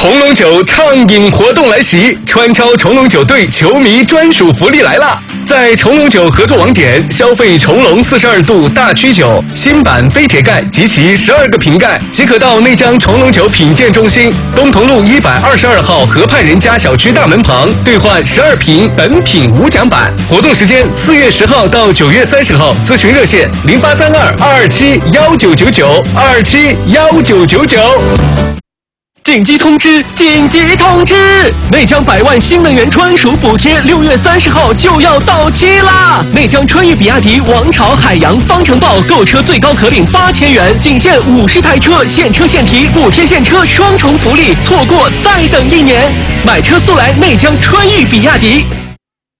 重龙酒畅饮活动来袭，川超重龙酒队球迷专属福利来啦！在重龙酒合作网点消费重龙42度大曲酒新版飞铁盖及其12个瓶盖，即可到内江重龙酒品鉴中心东同路122号河畔人家小区大门旁兑换12瓶本品无奖版。活动时间4月10号到9月30号，咨询热线0832-227-1999 227-1999。紧急通知！紧急通知！内江100万新能源专属补贴6月30号就要到期啦！内江川渝比亚迪王朝海洋方程豹购车最高可领8000元，仅限50台车，现车现提，补贴现车双重福利，错过再等1年。买车速来内江川渝比亚迪。